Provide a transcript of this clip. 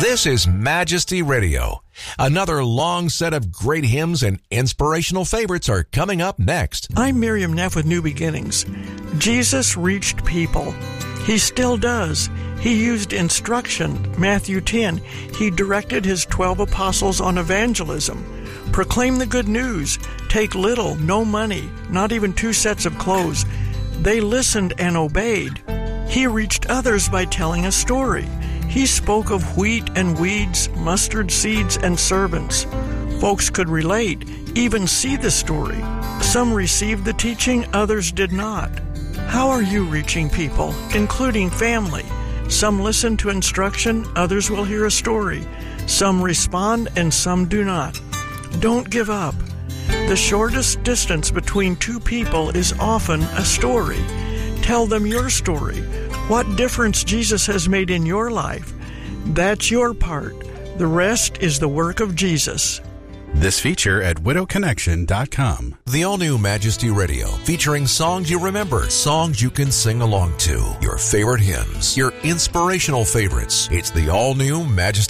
This is Majesty Radio. Another long set of great hymns and inspirational favorites are coming up next. I'm Miriam Neff with New Beginnings. Jesus reached people. He still does. He used instruction. Matthew 10. He directed his 12 apostles on evangelism. Proclaim the good news. Take little, no money, not even 2 sets of clothes. They listened and obeyed. He reached others by telling a story. He spoke of wheat and weeds, mustard seeds and servants. Folks could relate, even see the story. Some received the teaching, others did not. How are you reaching people, including family? Some listen to instruction, others will hear a story. Some respond and some do not. Don't give up. The shortest distance between 2 people is often a story. Tell them your story. What difference Jesus has made in your life. That's your part. The rest is the work of Jesus. This feature at widowconnection.com. The all-new Majesty Radio, featuring songs you remember, songs you can sing along to, your favorite hymns, your inspirational favorites. It's the all-new Majesty